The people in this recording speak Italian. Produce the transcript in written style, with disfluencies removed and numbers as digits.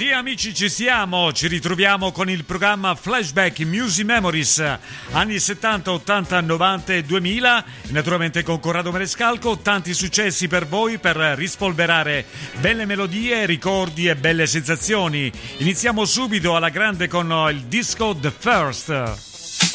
Sì, amici, ci siamo, ci ritroviamo con il programma Flashback Music Memories, anni 70, 80, 90 e 2000, naturalmente con Corrado Marescalco, tanti successi per voi per rispolverare belle melodie, ricordi e belle sensazioni. Iniziamo subito alla grande con il disco The First.